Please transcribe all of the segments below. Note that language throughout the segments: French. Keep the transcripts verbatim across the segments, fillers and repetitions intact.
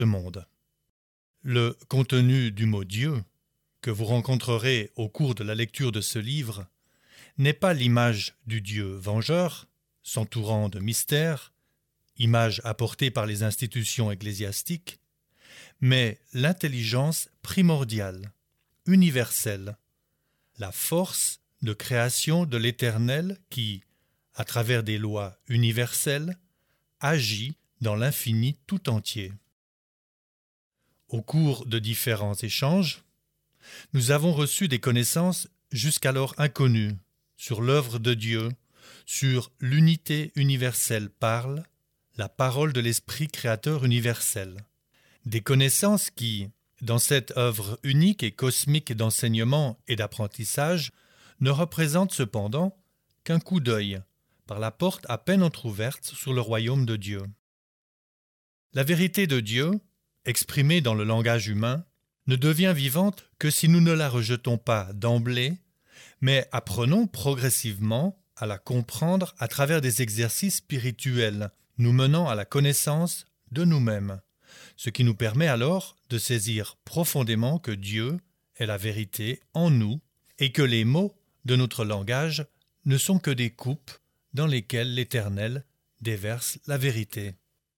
ce monde. Le contenu du mot Dieu, que vous rencontrerez au cours de la lecture de ce livre, n'est pas l'image du Dieu vengeur, s'entourant de mystères, image apportée par les institutions ecclésiastiques, mais l'intelligence primordiale, universelle, la force de création de l'Éternel qui, à travers des lois universelles, agit dans l'infini tout entier. Au cours de différents échanges, nous avons reçu des connaissances jusqu'alors inconnues sur l'œuvre de Dieu, sur l'unité universelle parle, la parole de l'Esprit créateur universel. Des connaissances qui, dans cette œuvre unique et cosmique d'enseignement et d'apprentissage, ne représentent cependant qu'un coup d'œil par la porte à peine entr'ouverte sur le royaume de Dieu. La vérité de Dieu, exprimée dans le langage humain, ne devient vivante que si nous ne la rejetons pas d'emblée, mais apprenons progressivement à la comprendre à travers des exercices spirituels, nous menant à la connaissance de nous-mêmes, ce qui nous permet alors de saisir profondément que Dieu est la vérité en nous et que les mots de notre langage ne sont que des coupes dans lesquelles l'Éternel déverse la vérité.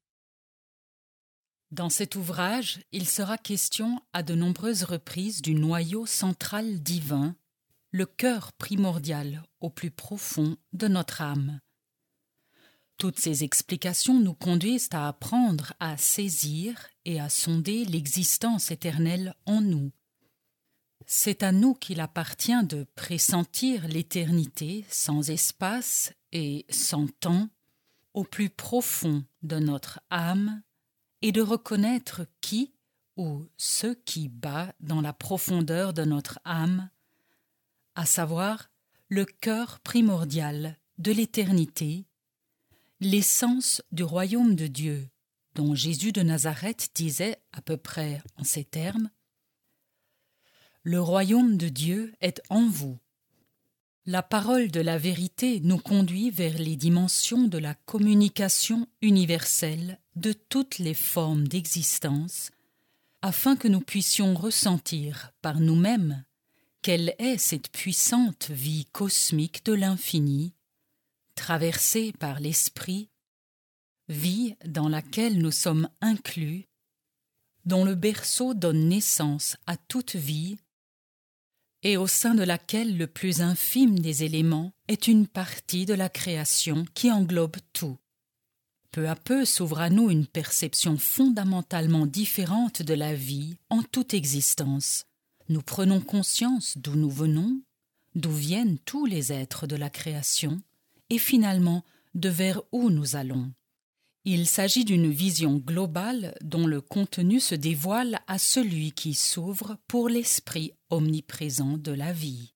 Dans cet ouvrage, il sera question à de nombreuses reprises du noyau central divin, le cœur primordial au plus profond de notre âme. Toutes ces explications nous conduisent à apprendre à saisir et à sonder l'existence éternelle en nous. C'est à nous qu'il appartient de pressentir l'éternité sans espace et sans temps, au plus profond de notre âme, et de reconnaître qui ou ce qui bat dans la profondeur de notre âme, à savoir le cœur primordial de l'éternité, l'essence du royaume de Dieu, dont Jésus de Nazareth disait à peu près en ces termes: « Le royaume de Dieu est en vous ». La parole de la vérité nous conduit vers les dimensions de la communication universelle de toutes les formes d'existence, afin que nous puissions ressentir par nous-mêmes quelle est cette puissante vie cosmique de l'infini, traversée par l'esprit, vie dans laquelle nous sommes inclus, dont le berceau donne naissance à toute vie, et au sein de laquelle le plus infime des éléments est une partie de la création qui englobe tout. Peu à peu s'ouvre à nous une perception fondamentalement différente de la vie en toute existence. Nous prenons conscience d'où nous venons, d'où viennent tous les êtres de la création, et finalement de vers où nous allons. Il s'agit d'une vision globale dont le contenu se dévoile à celui qui s'ouvre pour l'esprit omniprésent de la vie.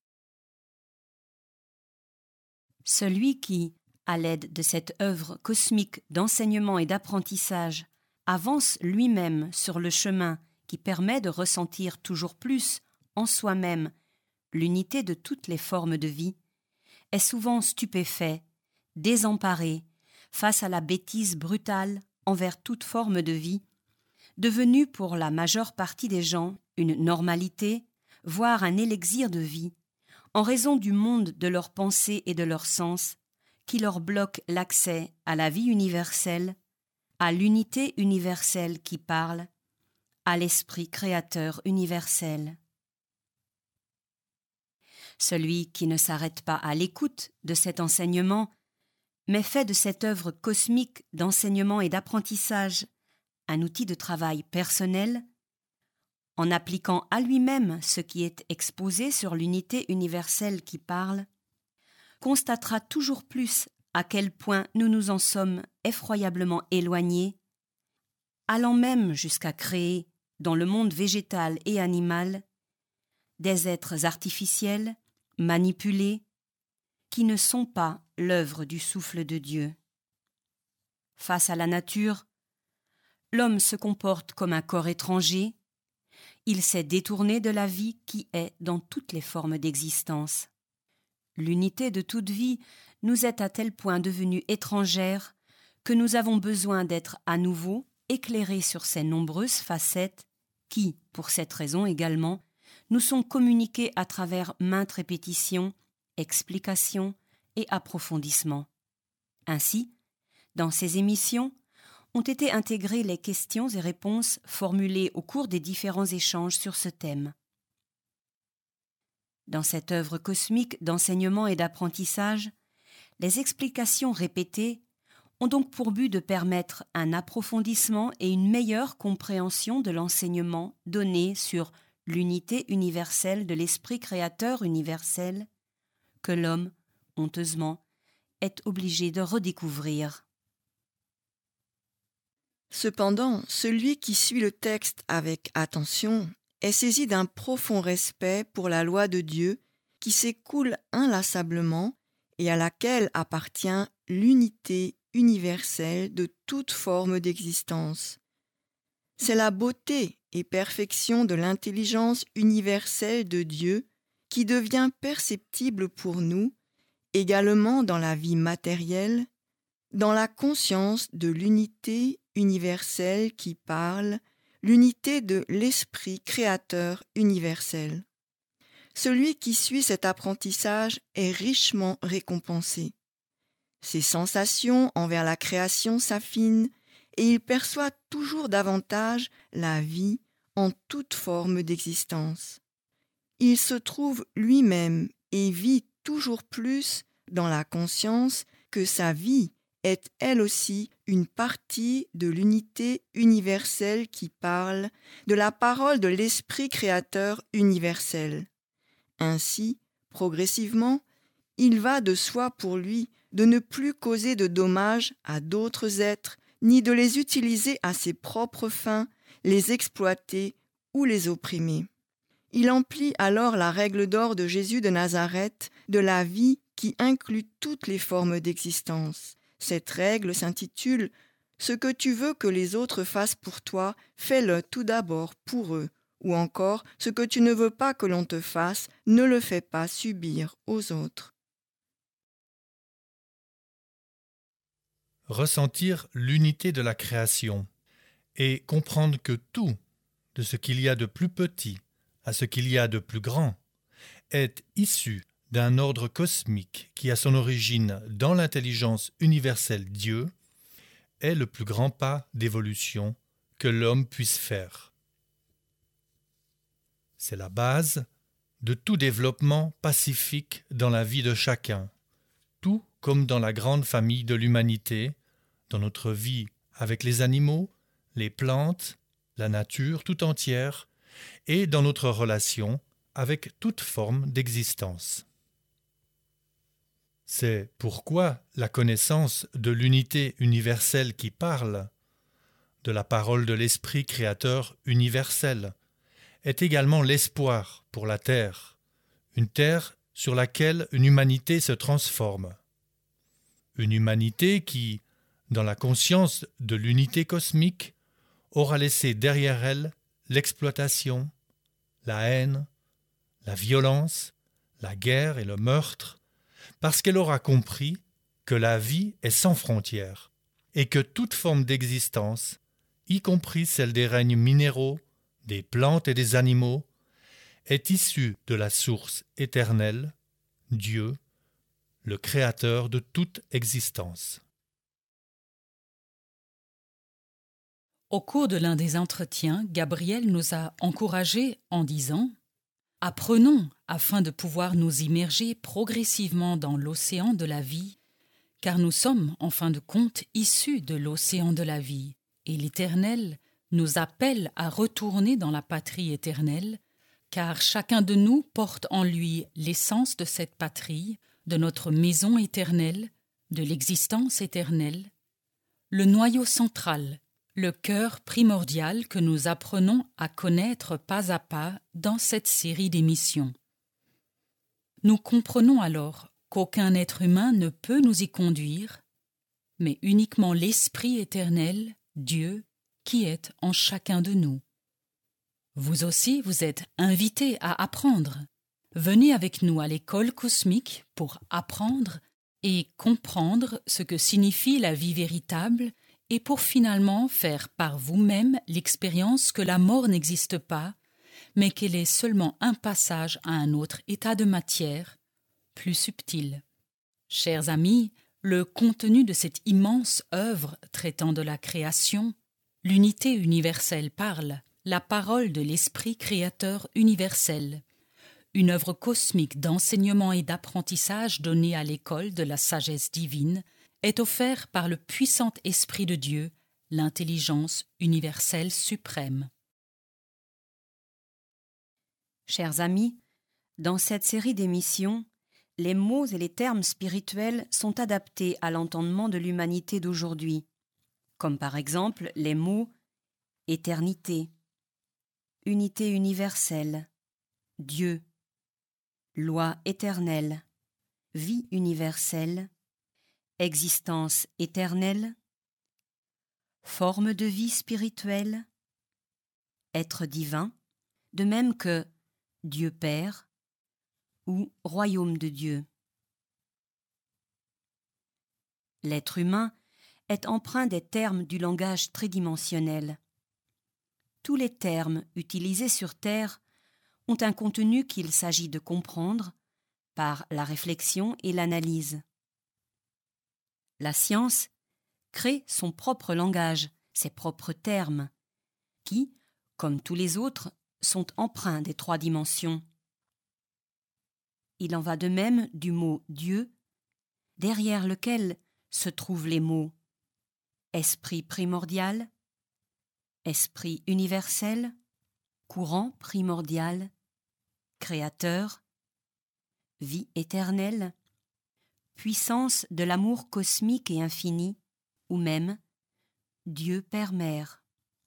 Celui qui, à l'aide de cette œuvre cosmique d'enseignement et d'apprentissage, avance lui-même sur le chemin qui permet de ressentir toujours plus en soi-même l'unité de toutes les formes de vie, est souvent stupéfait, désemparé, face à la bêtise brutale envers toute forme de vie, devenue pour la majeure partie des gens une normalité, voire un élixir de vie, en raison du monde de leurs pensées et de leurs sens, qui leur bloque l'accès à la vie universelle, à l'unité universelle qui parle, à l'esprit créateur universel. Celui qui ne s'arrête pas à l'écoute de cet enseignement, mais fait de cette œuvre cosmique d'enseignement et d'apprentissage un outil de travail personnel, en appliquant à lui-même ce qui est exposé sur l'unité universelle qui parle, constatera toujours plus à quel point nous nous en sommes effroyablement éloignés, allant même jusqu'à créer, dans le monde végétal et animal, des êtres artificiels, manipulés, qui ne sont pas l'œuvre du souffle de Dieu. Face à la nature, l'homme se comporte comme un corps étranger, il s'est détourné de la vie qui est dans toutes les formes d'existence. L'unité de toute vie nous est à tel point devenue étrangère que nous avons besoin d'être à nouveau, éclairer sur ces nombreuses facettes qui, pour cette raison également, nous sont communiquées à travers maintes répétitions, explications et approfondissements. Ainsi, dans ces émissions, ont été intégrées les questions et réponses formulées au cours des différents échanges sur ce thème. Dans cette œuvre cosmique d'enseignement et d'apprentissage, les explications répétées ont donc pour but de permettre un approfondissement et une meilleure compréhension de l'enseignement donné sur l'unité universelle de l'esprit créateur universel que l'homme, honteusement, est obligé de redécouvrir. Cependant, celui qui suit le texte avec attention est saisi d'un profond respect pour la loi de Dieu qui s'écoule inlassablement et à laquelle appartient l'unité universelle de toute forme d'existence. C'est la beauté et perfection de l'intelligence universelle de Dieu qui devient perceptible pour nous, également dans la vie matérielle, dans la conscience de l'unité universelle qui parle, l'unité de l'esprit créateur universel. Celui qui suit cet apprentissage est richement récompensé. Ses sensations envers la création s'affinent et il perçoit toujours davantage la vie en toute forme d'existence. Il se trouve lui-même et vit toujours plus dans la conscience que sa vie est elle aussi une partie de l'unité universelle qui parle, de la parole de l'esprit créateur universel. Ainsi, progressivement, il va de soi pour lui de ne plus causer de dommages à d'autres êtres, ni de les utiliser à ses propres fins, les exploiter ou les opprimer. Il emplit alors la règle d'or de Jésus de Nazareth de la vie qui inclut toutes les formes d'existence. Cette règle s'intitule « Ce que tu veux que les autres fassent pour toi, fais-le tout d'abord pour eux » ou encore « Ce que tu ne veux pas que l'on te fasse, ne le fais pas subir aux autres ». Ressentir l'unité de la création et comprendre que tout, de ce qu'il y a de plus petit à ce qu'il y a de plus grand, est issu d'un ordre cosmique qui a son origine dans l'intelligence universelle Dieu, est le plus grand pas d'évolution que l'homme puisse faire. C'est la base de tout développement pacifique dans la vie de chacun, tout comme dans la grande famille de l'humanité, dans notre vie avec les animaux, les plantes, la nature tout entière, et dans notre relation avec toute forme d'existence. C'est pourquoi la connaissance de l'unité universelle qui parle, de la parole de l'Esprit créateur universel, est également l'espoir pour la terre, une terre sur laquelle une humanité se transforme. Une humanité qui, dans la conscience de l'unité cosmique, aura laissé derrière elle l'exploitation, la haine, la violence, la guerre et le meurtre, parce qu'elle aura compris que la vie est sans frontières et que toute forme d'existence, y compris celle des règnes minéraux, des plantes et des animaux, est issue de la source éternelle, Dieu, le créateur de toute existence. Au cours de l'un des entretiens, Gabriel nous a encouragés en disant « Apprenons afin de pouvoir nous immerger progressivement dans l'océan de la vie, car nous sommes, en fin de compte, issus de l'océan de la vie, et l'Éternel nous appelle à retourner dans la patrie éternelle, car chacun de nous porte en lui l'essence de cette patrie, de notre maison éternelle, de l'existence éternelle, le noyau central, le cœur primordial que nous apprenons à connaître pas à pas dans cette série d'émissions. Nous comprenons alors qu'aucun être humain ne peut nous y conduire, mais uniquement l'Esprit éternel, Dieu, qui est en chacun de nous. Vous aussi, vous êtes invités à apprendre. Venez avec nous à l'école cosmique pour apprendre et comprendre ce que signifie la vie véritable et pour finalement faire par vous-même l'expérience que la mort n'existe pas, mais qu'elle est seulement un passage à un autre état de matière, plus subtil. Chers amis, le contenu de cette immense œuvre traitant de la création, l'unité universelle parle, la parole de l'Esprit créateur universel, une œuvre cosmique d'enseignement et d'apprentissage donnée à l'école de la sagesse divine, est offert par le puissant Esprit de Dieu, l'intelligence universelle suprême. Chers amis, dans cette série d'émissions, les mots et les termes spirituels sont adaptés à l'entendement de l'humanité d'aujourd'hui, comme par exemple les mots « éternité »,« unité universelle »,« Dieu »,« loi éternelle »,« vie universelle », existence éternelle, forme de vie spirituelle, être divin, de même que Dieu Père ou royaume de Dieu. L'être humain est empreint des termes du langage tridimensionnel. Tous les termes utilisés sur Terre ont un contenu qu'il s'agit de comprendre par la réflexion et l'analyse. La science crée son propre langage, ses propres termes, qui, comme tous les autres, sont empreints des trois dimensions. Il en va de même du mot « Dieu », derrière lequel se trouvent les mots « esprit primordial »,« esprit universel »,« courant primordial »,« créateur »,« vie éternelle », puissance de l'amour cosmique et infini, ou même Dieu Père-Mère.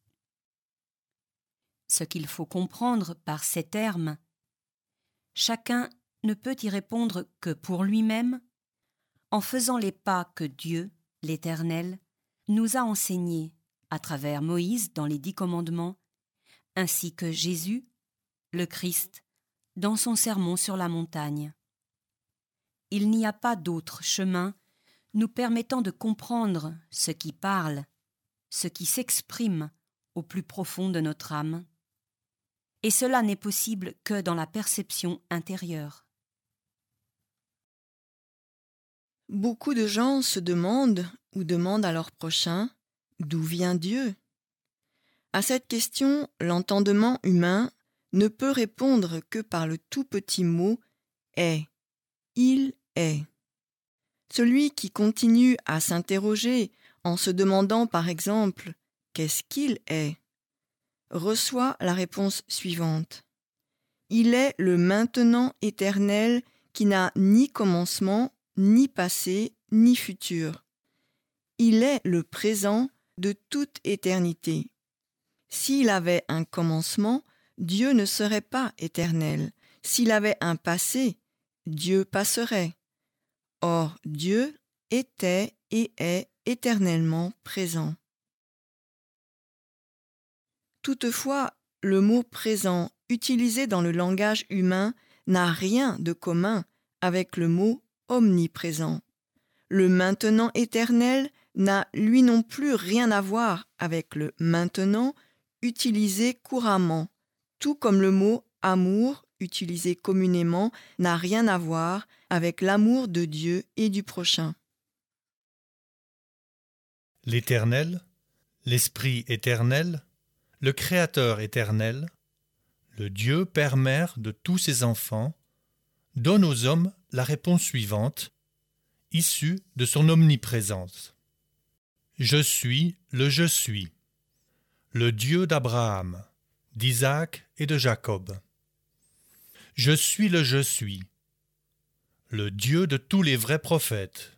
Ce qu'il faut comprendre par ces termes, chacun ne peut y répondre que pour lui-même, en faisant les pas que Dieu, l'Éternel, nous a enseignés à travers Moïse dans les Dix Commandements, ainsi que Jésus, le Christ, dans son sermon sur la montagne. Il n'y a pas d'autre chemin nous permettant de comprendre ce qui parle, ce qui s'exprime au plus profond de notre âme. Et cela n'est possible que dans la perception intérieure. Beaucoup de gens se demandent ou demandent à leur prochain d'où vient Dieu. À cette question, l'entendement humain ne peut répondre que par le tout petit mot « est ». Il est. Celui qui continue à s'interroger en se demandant par exemple « qu'est-ce qu'il est ?» reçoit la réponse suivante. Il est le maintenant éternel qui n'a ni commencement, ni passé, ni futur. Il est le présent de toute éternité. S'il avait un commencement, Dieu ne serait pas éternel. S'il avait un passé, Dieu passerait. Or, Dieu était et est éternellement présent. Toutefois, le mot « présent » utilisé dans le langage humain n'a rien de commun avec le mot « omniprésent ». Le maintenant éternel n'a lui non plus rien à voir avec le maintenant utilisé couramment, tout comme le mot « amour » utilisé communément n'a rien à voir avec l'amour de Dieu et du prochain. L'Éternel, l'Esprit éternel, le Créateur éternel, le Dieu Père-Mère de tous ses enfants, donne aux hommes la réponse suivante, issue de son omniprésence. Je suis le Je suis, le Dieu d'Abraham, d'Isaac et de Jacob. Je suis le Je suis, le Dieu de tous les vrais prophètes.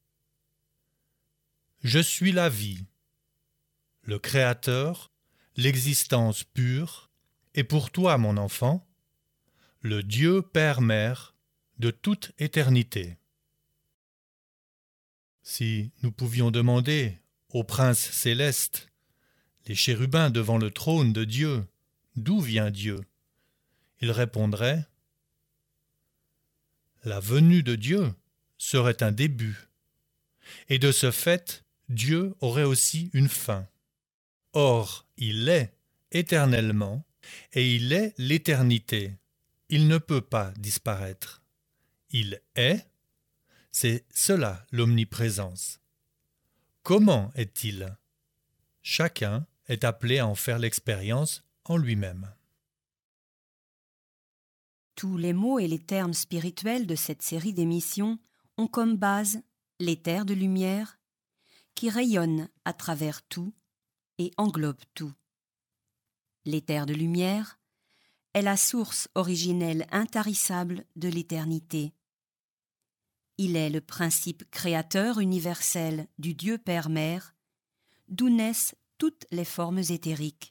Je suis la vie, le Créateur, l'existence pure, et pour toi, mon enfant, le Dieu Père-Mère de toute éternité. Si nous pouvions demander aux princes célestes, les chérubins devant le trône de Dieu, d'où vient Dieu, ils répondraient « La venue de Dieu serait un début, et de ce fait, Dieu aurait aussi une fin. Or, il est éternellement, et il est l'éternité. Il ne peut pas disparaître. Il est, c'est cela l'omniprésence. Comment est-il ? Chacun est appelé à en faire l'expérience en lui-même. Tous les mots et les termes spirituels de cette série d'émissions ont comme base l'éther de lumière qui rayonne à travers tout et englobe tout. L'éther de lumière est la source originelle intarissable de l'éternité. Il est le principe créateur universel du Dieu Père-Mère, d'où naissent toutes les formes éthériques.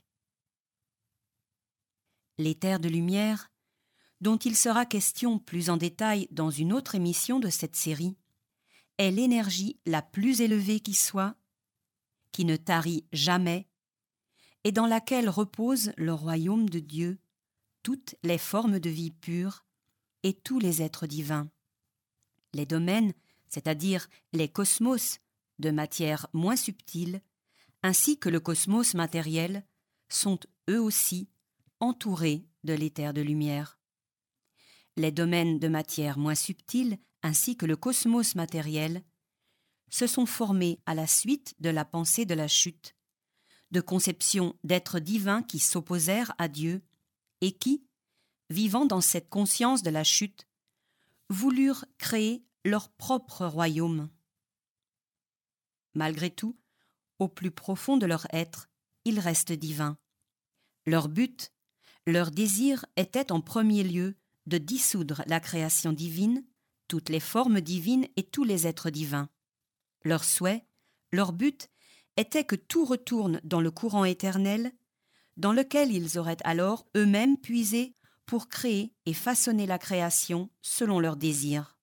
L'éther de lumière, dont il sera question plus en détail dans une autre émission de cette série, est l'énergie la plus élevée qui soit, qui ne tarit jamais, et dans laquelle repose le royaume de Dieu, toutes les formes de vie pure et tous les êtres divins. Les domaines, c'est-à-dire les cosmos de matière moins subtile, ainsi que le cosmos matériel, sont eux aussi entourés de l'éther de lumière. Les domaines de matière moins subtile, ainsi que le cosmos matériel, se sont formés à la suite de la pensée de la chute, de conceptions d'êtres divins qui s'opposèrent à Dieu et qui, vivant dans cette conscience de la chute, voulurent créer leur propre royaume. Malgré tout, au plus profond de leur être, ils restent divins. Leur but, leur désir était en premier lieu de dissoudre la création divine, toutes les formes divines et tous les êtres divins. Leur souhait, leur but était que tout retourne dans le courant éternel, dans lequel ils auraient alors eux-mêmes puisé pour créer et façonner la création selon leurs désirs.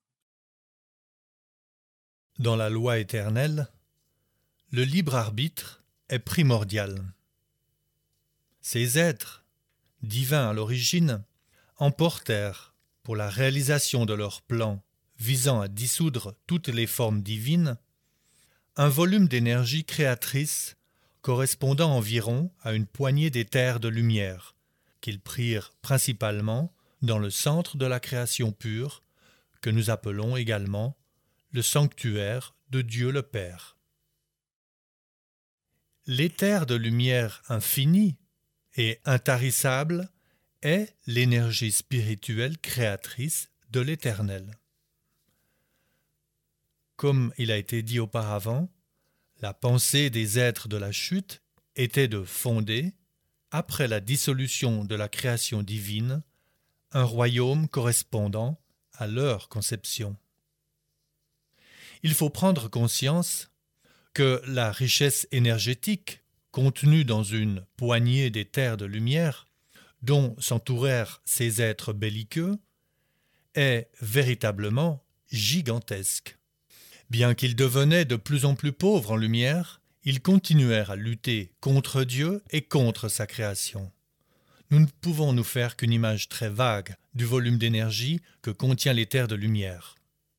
Dans la loi éternelle, le libre arbitre est primordial. Ces êtres, divins à l'origine, emportèrent, pour la réalisation de leur plan visant à dissoudre toutes les formes divines, un volume d'énergie créatrice correspondant environ à une poignée d'éther de lumière, qu'ils prirent principalement dans le centre de la création pure, que nous appelons également le sanctuaire de Dieu le Père. L'éther de lumière infinie et intarissable est l'énergie spirituelle créatrice de l'Éternel. Comme il a été dit auparavant, la pensée des êtres de la chute était de fonder, après la dissolution de la création divine, un royaume correspondant à leur conception. Il faut prendre conscience que la richesse énergétique contenue dans une poignée d'éther de lumière dont s'entourèrent ces êtres belliqueux est véritablement gigantesque. Bien qu'ils devenaient de plus en plus pauvres en lumière, ils continuèrent à lutter contre Dieu et contre sa création. Nous ne pouvons nous faire qu'une image très vague du volume d'énergie que contient l'éther de lumière.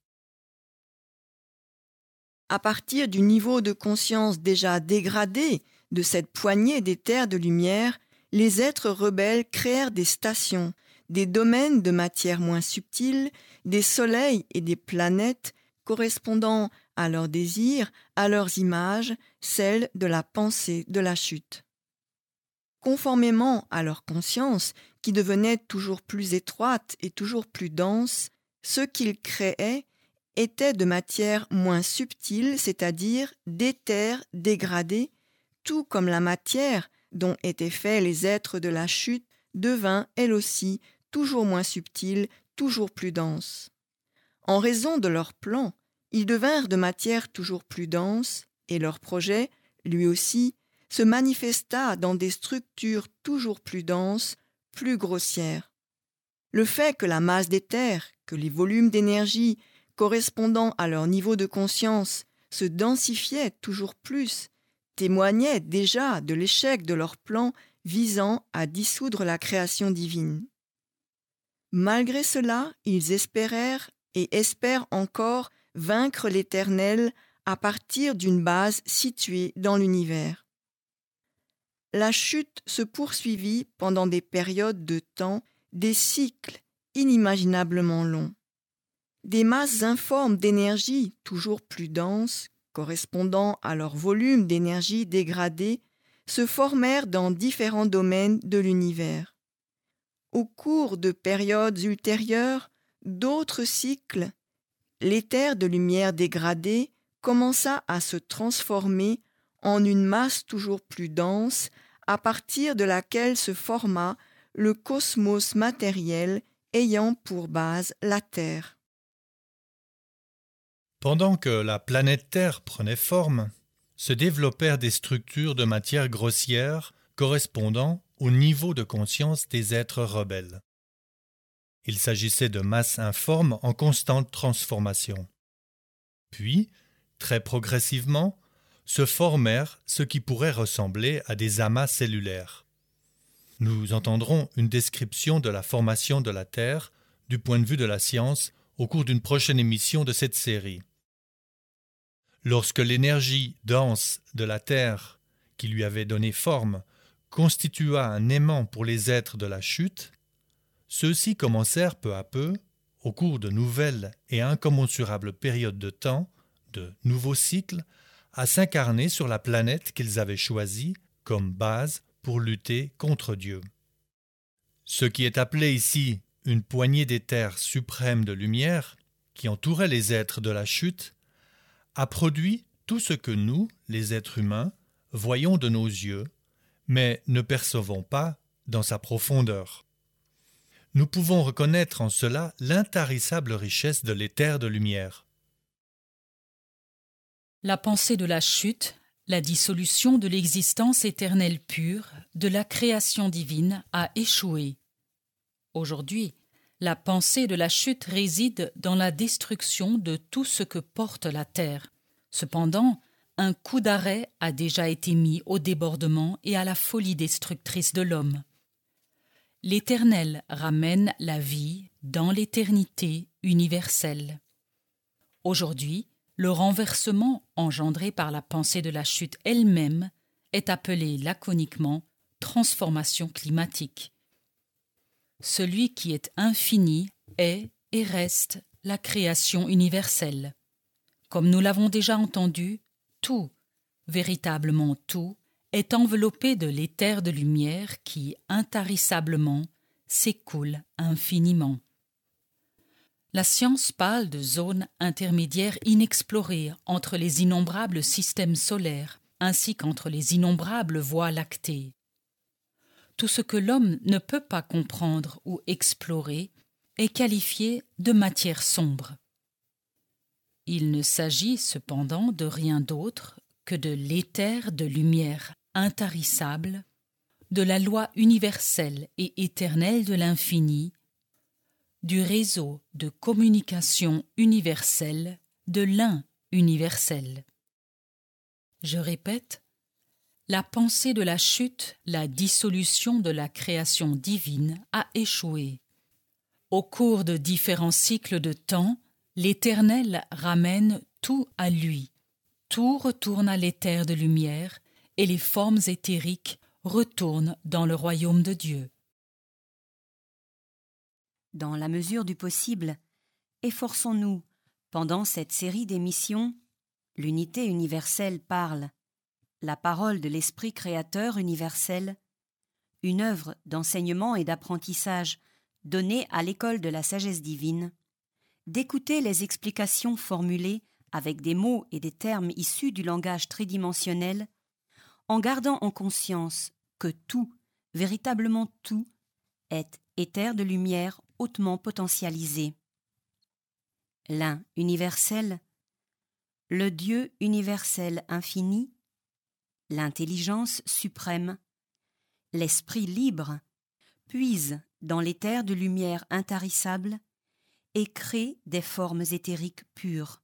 À partir du niveau de conscience déjà dégradé de cette poignée d'éther de lumière, les êtres rebelles créèrent des stations, des domaines de matière moins subtile, des soleils et des planètes correspondant à leurs désirs, à leurs images, celles de la pensée de la chute. Conformément à leur conscience, qui devenait toujours plus étroite et toujours plus dense, ce qu'ils créaient était de matière moins subtile, c'est-à-dire d'éther dégradé, tout comme la matière dont étaient faits les êtres de la chute devint, elle aussi, toujours moins subtile, toujours plus dense. En raison de leur plan, ils devinrent de matière toujours plus dense, et leur projet, lui aussi, se manifesta dans des structures toujours plus denses, plus grossières. Le fait que la masse d'éther, que les volumes d'énergie correspondant à leur niveau de conscience se densifiaient toujours plus, témoignait déjà de l'échec de leur plan visant à dissoudre la création divine. Malgré cela, ils espérèrent et espèrent encore vaincre l'Éternel à partir d'une base située dans l'univers. La chute se poursuivit pendant des périodes de temps, des cycles inimaginablement longs. Des masses informes d'énergie toujours plus denses, correspondant à leur volume d'énergie dégradée, se formèrent dans différents domaines de l'univers. Au cours de périodes ultérieures, d'autres cycles, l'éther de lumière dégradée commença à se transformer en une masse toujours plus dense, à partir de laquelle se forma le cosmos matériel ayant pour base la Terre. Pendant que la planète Terre prenait forme, se développèrent des structures de matière grossière correspondant au niveau de conscience des êtres rebelles. Il s'agissait de masses informes en constante transformation. Puis, très progressivement, se formèrent ce qui pourrait ressembler à des amas cellulaires. Nous entendrons une description de la formation de la Terre du point de vue de la science au cours d'une prochaine émission de cette série. Lorsque l'énergie dense de la Terre, qui lui avait donné forme, constitua un aimant pour les êtres de la chute, ceux-ci commencèrent peu à peu, au cours de nouvelles et incommensurables périodes de temps, de nouveaux cycles, à s'incarner sur la planète qu'ils avaient choisie comme base pour lutter contre Dieu. Ce qui est appelé ici une poignée d'éther suprême de lumière, qui entourait les êtres de la chute, a produit tout ce que nous, les êtres humains, voyons de nos yeux, mais ne percevons pas dans sa profondeur. Nous pouvons reconnaître en cela l'intarissable richesse de l'éther de lumière. La pensée de la chute, la dissolution de l'existence éternelle pure, de la création divine, a échoué. Aujourd'hui, la pensée de la chute réside dans la destruction de tout ce que porte la terre. Cependant, un coup d'arrêt a déjà été mis au débordement et à la folie destructrice de l'homme. L'Éternel ramène la vie dans l'éternité universelle. Aujourd'hui, le renversement engendré par la pensée de la chute elle-même est appelé laconiquement transformation climatique. Celui qui est infini est et reste la création universelle. Comme nous l'avons déjà entendu, tout, véritablement tout, est enveloppé de l'éther de lumière qui, intarissablement, s'écoule infiniment. La science parle de zones intermédiaires inexplorées entre les innombrables systèmes solaires ainsi qu'entre les innombrables voies lactées. Tout ce que l'homme ne peut pas comprendre ou explorer est qualifié de matière sombre. Il ne s'agit cependant de rien d'autre que de l'éther de lumière intarissable, de la loi universelle et éternelle de l'infini, du réseau de communication universelle, de l'un universel. Je répète, la pensée de la chute, la dissolution de la création divine a échoué. Au cours de différents cycles de temps, l'Éternel ramène tout à lui. Tout retourne à l'éther de lumière et les formes éthériques retournent dans le royaume de Dieu. Dans la mesure du possible, efforçons-nous, pendant cette série d'émissions, l'unité universelle parle, la parole de l'Esprit créateur universel, une œuvre d'enseignement et d'apprentissage donnée à l'école de la sagesse divine, d'écouter les explications formulées avec des mots et des termes issus du langage tridimensionnel, en gardant en conscience que tout, véritablement tout, est éther de lumière hautement potentialisé. L'un universel, le Dieu universel infini, l'intelligence suprême, l'esprit libre, puise dans l'éther de lumière intarissable et crée des formes éthériques pures.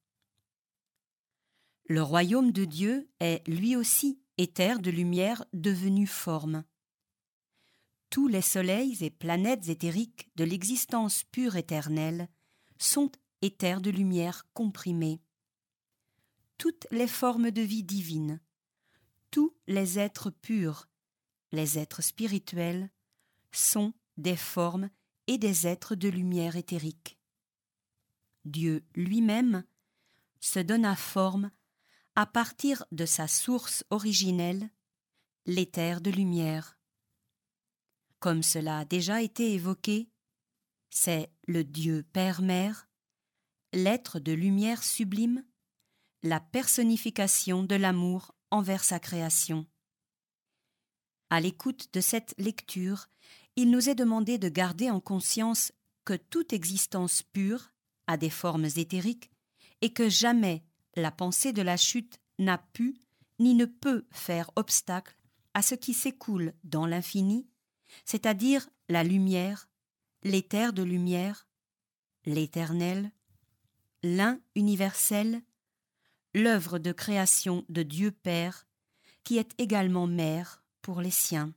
Le royaume de Dieu est lui aussi éther de lumière devenu forme. Tous les soleils et planètes éthériques de l'existence pure éternelle sont éthers de lumière comprimés. toutes les formes de vie divine, tous les êtres purs, les êtres spirituels, sont des formes et des êtres de lumière éthérique. Dieu lui-même se donna forme à partir de sa source originelle, l'éther de lumière. Comme cela a déjà été évoqué, c'est le Dieu Père-Mère, l'être de lumière sublime, la personnification de l'amour envers sa création. À l'écoute de cette lecture, il nous est demandé de garder en conscience que toute existence pure a des formes éthériques et que jamais la pensée de la chute n'a pu ni ne peut faire obstacle à ce qui s'écoule dans l'infini, c'est-à-dire la lumière, l'éther de lumière, l'éternel, l'un universel, l'œuvre de création de Dieu Père, qui est également mère pour les siens.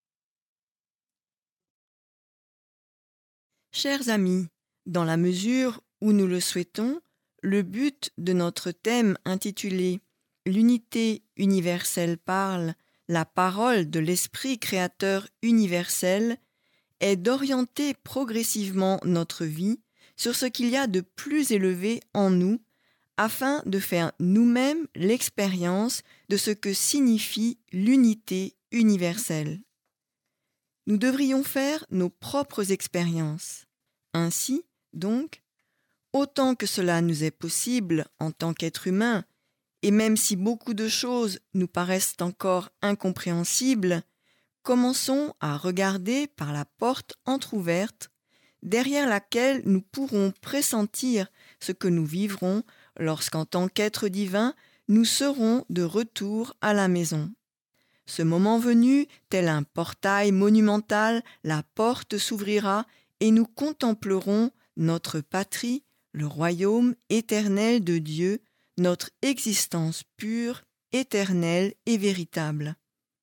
Chers amis, dans la mesure où nous le souhaitons, le but de notre thème intitulé « L'unité universelle parle, la parole de l'Esprit créateur universel » est d'orienter progressivement notre vie sur ce qu'il y a de plus élevé en nous, afin de faire nous-mêmes l'expérience de ce que signifie l'unité universelle. Nous devrions faire nos propres expériences. Ainsi, donc, autant que cela nous est possible en tant qu'être humain, et même si beaucoup de choses nous paraissent encore incompréhensibles, commençons à regarder par la porte entr'ouverte, derrière laquelle nous pourrons pressentir ce que nous vivrons lorsqu'en tant qu'être divin, nous serons de retour à la maison. Ce moment venu, tel un portail monumental, la porte s'ouvrira et nous contemplerons notre patrie, le royaume éternel de Dieu, notre existence pure, éternelle et véritable.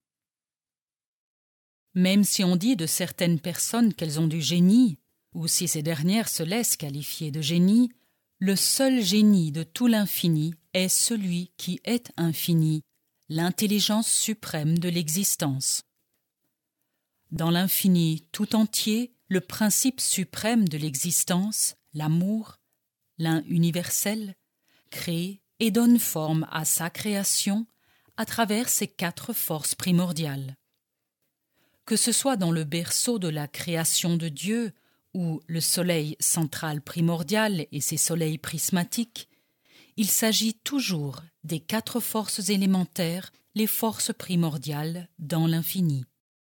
Même si on dit de certaines personnes qu'elles ont du génie, ou si ces dernières se laissent qualifier de génie, le seul génie de tout l'infini est celui qui est infini, l'intelligence suprême de l'existence. Dans l'infini tout entier, le principe suprême de l'existence, l'amour, l'un universel, crée et donne forme à sa création à travers ses quatre forces primordiales. Que ce soit dans le berceau de la création de Dieu, ou le soleil central primordial et ses soleils prismatiques, il s'agit toujours des quatre forces élémentaires, les forces primordiales dans l'infini.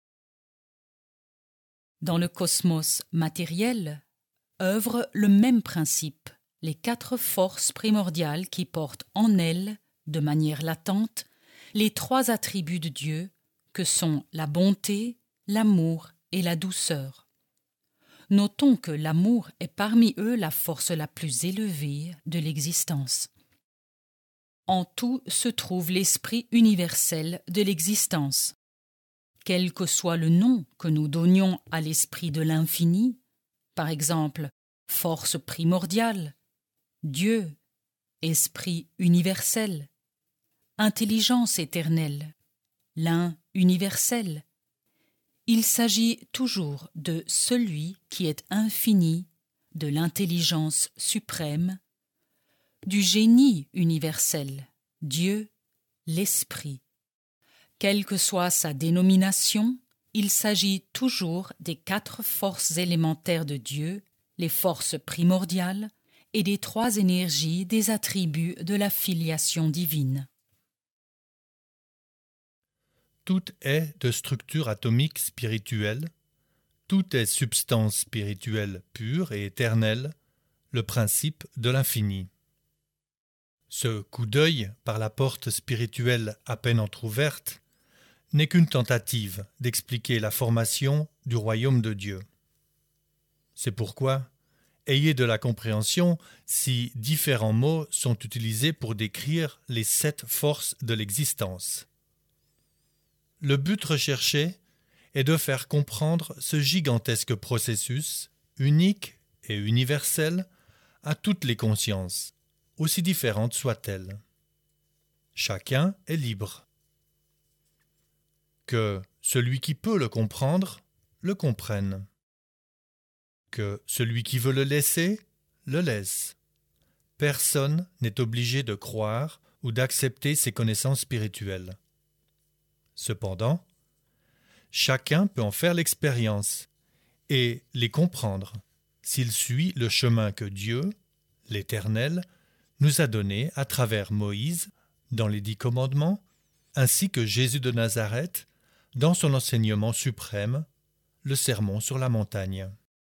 Dans le cosmos matériel, œuvre le même principe, les quatre forces primordiales qui portent en elles, de manière latente, les trois attributs de Dieu que sont la bonté, l'amour et la douceur. Notons que l'amour est parmi eux la force la plus élevée de l'existence. En tout se trouve l'esprit universel de l'existence. Quel que soit le nom que nous donnions à l'esprit de l'infini, par exemple, force primordiale, Dieu, esprit universel, intelligence éternelle, l'un universel, il s'agit toujours de celui qui est infini, de l'intelligence suprême, du génie universel, Dieu, l'Esprit. Quelle que soit sa dénomination, il s'agit toujours des quatre forces élémentaires de Dieu, les forces primordiales, et des trois énergies des attributs de la filiation divine. Tout est de structure atomique spirituelle, tout est substance spirituelle pure et éternelle, le principe de l'infini. Ce coup d'œil par la porte spirituelle à peine entr'ouverte n'est qu'une tentative d'expliquer la formation du royaume de Dieu. C'est pourquoi, ayez de la compréhension si différents mots sont utilisés pour décrire les sept forces de l'existence. Le but recherché est de faire comprendre ce gigantesque processus, unique et universel, à toutes les consciences, aussi différentes soient-elles. Chacun est libre. Que celui qui peut le comprendre, le comprenne. Que celui qui veut le laisser, le laisse. Personne n'est obligé de croire ou d'accepter ces connaissances spirituelles. Cependant, chacun peut en faire l'expérience et les comprendre s'il suit le chemin que Dieu, l'Éternel, nous a donné à travers Moïse dans les dix commandements, ainsi que Jésus de Nazareth dans son enseignement suprême, le Sermon sur la montagne.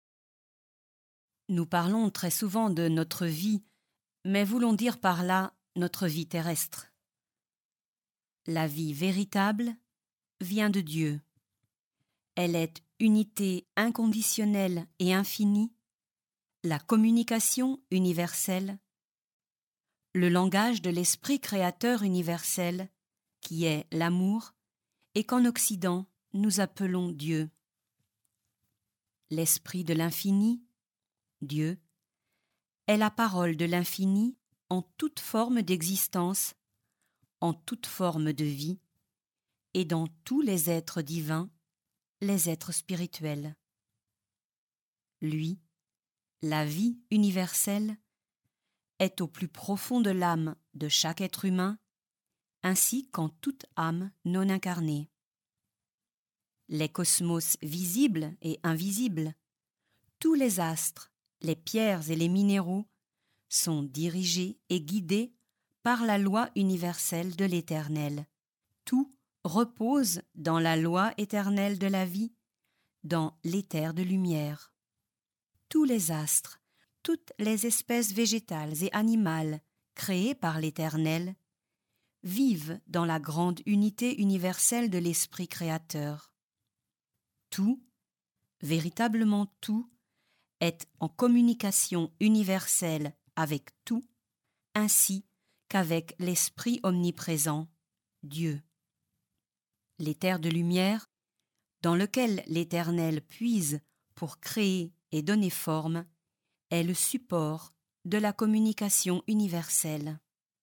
Nous parlons très souvent de notre vie, mais voulons dire par là notre vie terrestre. La vie véritable vient de Dieu. Elle est unité inconditionnelle et infinie, la communication universelle, le langage de l'esprit créateur universel, qui est l'amour, et qu'en Occident nous appelons Dieu. L'esprit de l'infini, Dieu, est la parole de l'infini en toute forme d'existence, en toute forme de vie, et dans tous les êtres divins, les êtres spirituels. Lui, la vie universelle, est au plus profond de l'âme de chaque être humain, ainsi qu'en toute âme non incarnée. Les cosmos visibles et invisibles, tous les astres, les pierres et les minéraux sont dirigés et guidés par la loi universelle de l'Éternel. Tout repose dans la loi éternelle de la vie, dans l'éther de lumière. Tous les astres, toutes les espèces végétales et animales créées par l'Éternel vivent dans la grande unité universelle de l'Esprit créateur. Tout, véritablement tout, est en communication universelle avec tout, ainsi qu'avec l'Esprit omniprésent, Dieu. L'éther de lumière, dans lequel l'Éternel puise pour créer et donner forme, est le support de la communication universelle.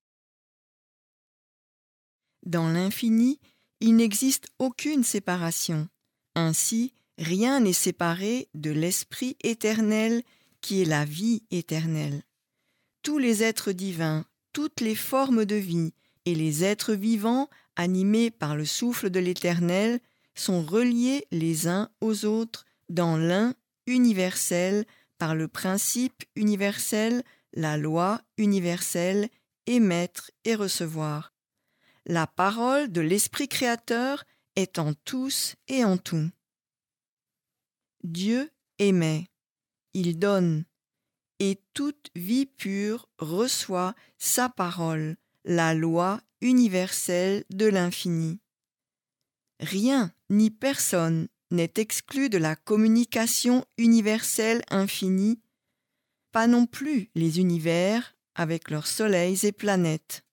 Dans l'infini, il n'existe aucune séparation. Ainsi, rien n'est séparé de l'Esprit éternel qui est la vie éternelle. Tous les êtres divins, toutes les formes de vie et les êtres vivants animés par le souffle de l'Éternel sont reliés les uns aux autres dans l'un universel par le principe universel, la loi universelle, émettre et recevoir. La parole de l'Esprit créateur est en tous et en tout. Dieu émet, il donne, et toute vie pure reçoit sa parole, la loi universelle de l'infini. Rien ni personne n'est exclu de la communication universelle infinie, pas non plus les univers avec leurs soleils et planètes.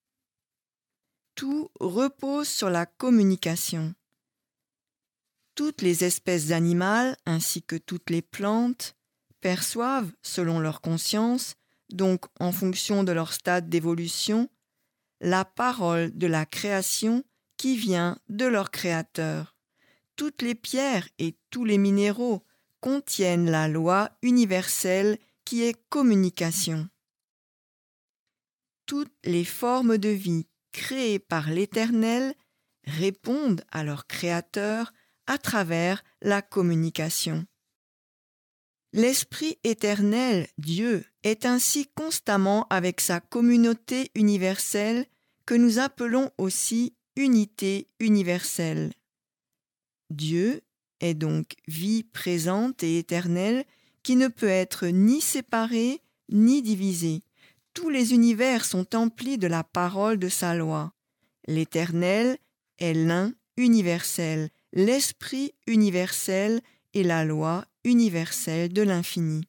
Tout repose sur la communication. Toutes les espèces animales ainsi que toutes les plantes perçoivent, selon leur conscience, donc en fonction de leur stade d'évolution, la parole de la création qui vient de leur créateur. Toutes les pierres et tous les minéraux contiennent la loi universelle qui est communication. Toutes les formes de vie créées par l'Éternel répondent à leur créateur à travers la communication. L'Esprit éternel, Dieu, est ainsi constamment avec sa communauté universelle que nous appelons aussi unité universelle. Dieu est donc vie présente et éternelle qui ne peut être ni séparée ni divisée. Tous les univers sont emplis de la parole de sa loi. L'Éternel est l'un universel, l'Esprit universel et la loi universelle de l'infini.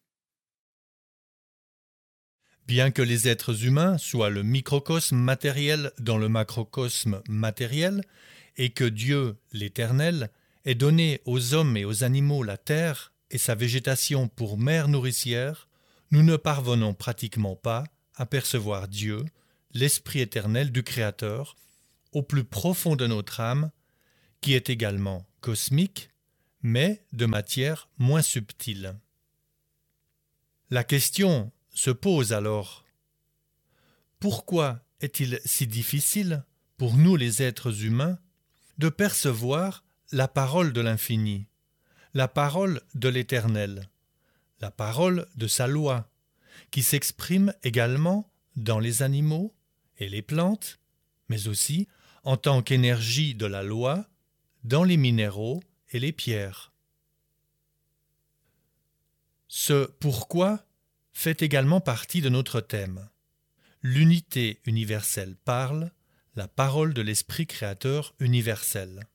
Bien que les êtres humains soient le microcosme matériel dans le macrocosme matériel, et que Dieu, l'Éternel, ait donné aux hommes et aux animaux la terre et sa végétation pour mère nourricière, nous ne parvenons pratiquement pas à percevoir Dieu, l'Esprit éternel du Créateur, au plus profond de notre âme, qui est également cosmique, mais de matière moins subtile. La question se pose alors: pourquoi est-il si difficile pour nous les êtres humains de percevoir la parole de l'infini, la parole de l'Éternel, la parole de sa loi, qui s'exprime également dans les animaux et les plantes, mais aussi en tant qu'énergie de la loi dans les minéraux et les pierres. Ce pourquoi fait également partie de notre thème. L'unité universelle parle, la parole de l'Esprit créateur universel.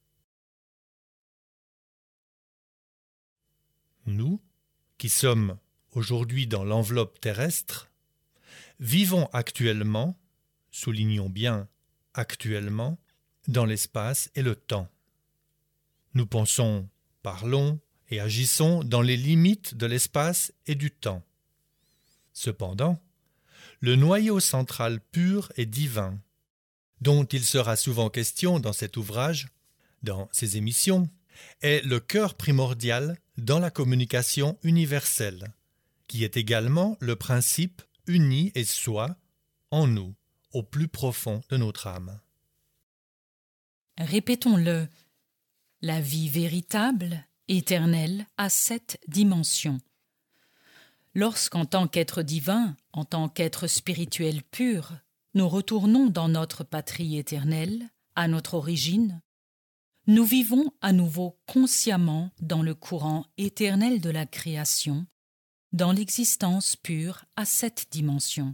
Nous, qui sommes aujourd'hui dans l'enveloppe terrestre, vivons actuellement, soulignons bien actuellement, dans l'espace et le temps. Nous pensons, parlons et agissons dans les limites de l'espace et du temps. Cependant, le noyau central pur et divin, dont il sera souvent question dans cet ouvrage, dans ces émissions, est le cœur primordial dans la communication universelle, qui est également le principe uni et soi en nous, au plus profond de notre âme. Répétons-le, la vie véritable, éternelle, a sept dimensions. Lorsqu'en tant qu'être divin, en tant qu'être spirituel pur, nous retournons dans notre patrie éternelle, à notre origine, nous vivons à nouveau consciemment dans le courant éternel de la création, dans l'existence pure à sept dimensions.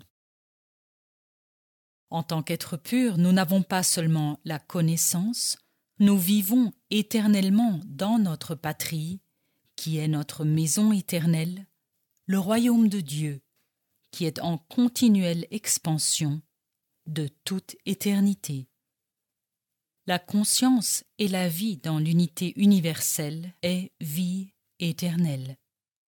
En tant qu'être pur, nous n'avons pas seulement la connaissance, nous vivons éternellement dans notre patrie, qui est notre maison éternelle, le royaume de Dieu, qui est en continuelle expansion de toute éternité. La conscience et la vie dans l'unité universelle est vie éternelle.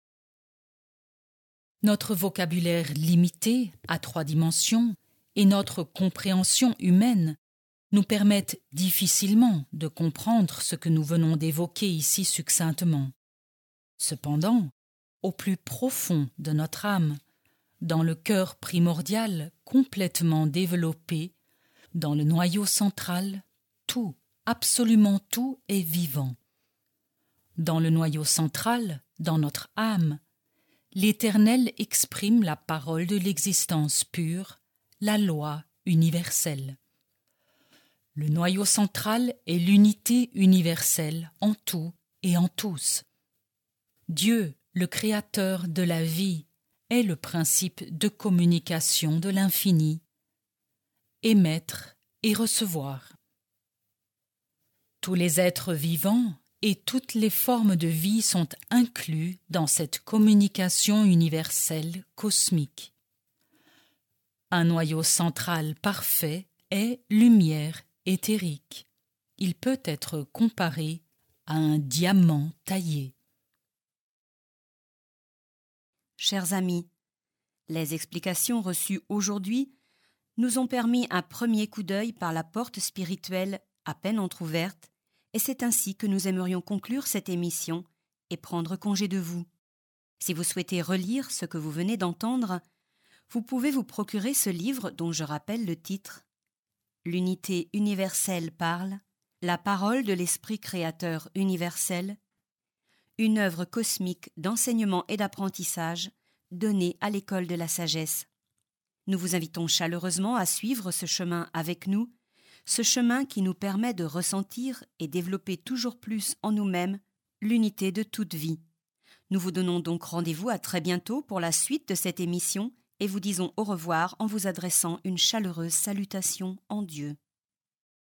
Notre vocabulaire limité à trois dimensions et notre compréhension humaine nous permettent difficilement de comprendre ce que nous venons d'évoquer ici succinctement. Cependant, au plus profond de notre âme, dans le cœur primordial complètement développé, dans le noyau central, tout, absolument tout est vivant. Dans le noyau central, dans notre âme, l'Éternel exprime la parole de l'existence pure, la loi universelle. Le noyau central est l'unité universelle en tout et en tous. Dieu, le créateur de la vie, est le principe de communication de l'infini, émettre et recevoir. Tous les êtres vivants et toutes les formes de vie sont inclus dans cette communication universelle cosmique. Un noyau central parfait est lumière éthérique. Il peut être comparé à un diamant taillé. Chers amis, les explications reçues aujourd'hui nous ont permis un premier coup d'œil par la porte spirituelle à peine entr'ouverte, et c'est ainsi que nous aimerions conclure cette émission et prendre congé de vous. Si vous souhaitez relire ce que vous venez d'entendre, vous pouvez vous procurer ce livre dont je rappelle le titre « L'unité universelle parle, la parole de l'Esprit créateur universel », une œuvre cosmique d'enseignement et d'apprentissage donnée à l'école de la sagesse. Nous vous invitons chaleureusement à suivre ce chemin avec nous, ce chemin qui nous permet de ressentir et développer toujours plus en nous-mêmes l'unité de toute vie. Nous vous donnons donc rendez-vous à très bientôt pour la suite de cette émission et vous disons au revoir en vous adressant une chaleureuse salutation en Dieu.